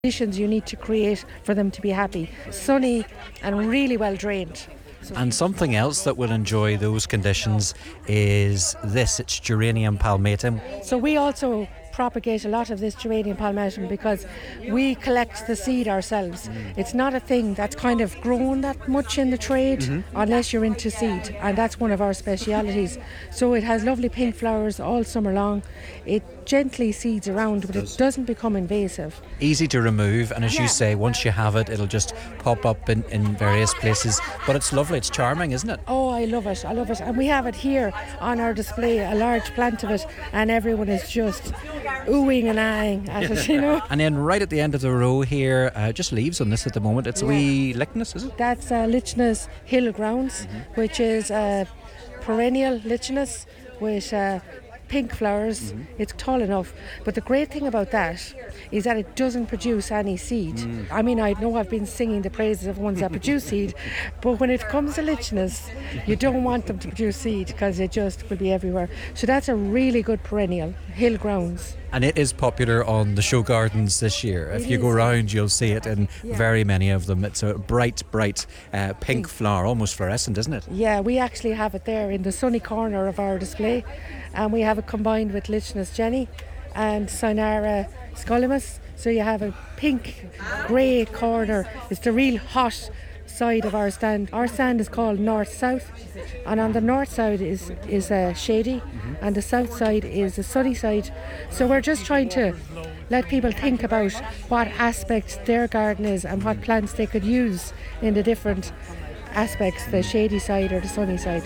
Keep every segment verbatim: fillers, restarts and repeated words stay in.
conditions you need to create for them to be happy. Sunny and really well drained. And something else that will enjoy those conditions is this, it's Geranium palmatum. So we also propagate a lot of this Geranium palmatum because we collect the seed ourselves. Mm. It's not a thing that's kind of grown that much in the trade mm-hmm. unless you're into seed, and that's one of our specialities. So it has lovely pink flowers all summer long. It gently seeds around, but it doesn't become invasive. Easy to remove, and as yeah. you say, once you have it, it'll just pop up in, in various places. But it's lovely, it's charming, isn't it? Oh, I love it, I love it. And we have it here on our display, a large plant of it, and everyone is just oohing and ahhing at it, you know. And then right at the end of the row here, uh, just leaves on this at the moment, it's yeah. a wee Lychnis, is it? That's uh, Lychnis hill grounds, mm-hmm. which is a perennial Lychnis with uh, pink flowers. Mm-hmm. It's tall enough, but the great thing about that is that it doesn't produce any seed. Mm. I mean, I know I've been singing the praises of ones that produce seed, but when it comes to Lychnis, you don't want them to produce seed because it just will be everywhere. So that's a really good perennial, hill grounds. And it is popular on the show gardens this year. If it you is. go round, you'll see it in yeah. very many of them. It's a bright, bright uh, pink, pink flower, almost fluorescent, isn't it? Yeah, we actually have it there in the sunny corner of our display, and we have it combined with Lychnis Jenny and Cynara scollimus. So you have a pink, grey corner. It's the real hot side of our stand. Our stand is called north-south, and on the north side is is uh, shady, mm-hmm. and the south side is the sunny side. So we're just trying to let people think about what aspects their garden is and what plants they could use in the different aspects, the shady side or the sunny side.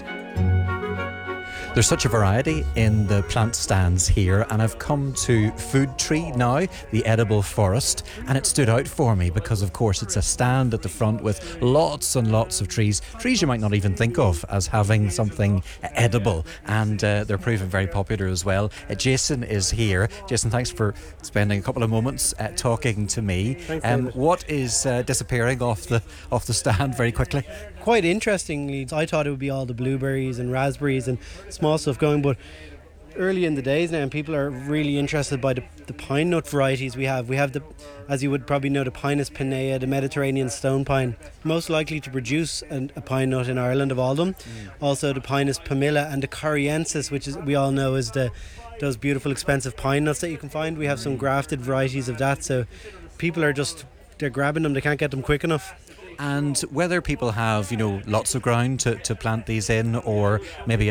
There's such a variety in the plant stands here, and I've come to Food Tree now, the edible forest, and it stood out for me because of course it's a stand at the front with lots and lots of trees, trees you might not even think of as having something edible, and uh, they're proving very popular as well. Uh, Jason is here. Jason, thanks for spending a couple of moments uh, talking to me. Thanks, um, what is uh, disappearing off the off the stand very quickly? Quite interestingly, I thought it would be all the blueberries and raspberries and small stuff going, but early in the days now, and people are really interested by the, the pine nut varieties we have. We have the, as you would probably know, the Pinus pinnea, the Mediterranean stone pine, most likely to produce an, a pine nut in Ireland of all of them. Mm. Also the Pinus pumila and the Coriensis, which is we all know is the those beautiful expensive pine nuts that you can find. We have some grafted varieties of that, so people are just they're grabbing them. They can't get them quick enough. And whether people have, you know, lots of ground to, to plant these in, or maybe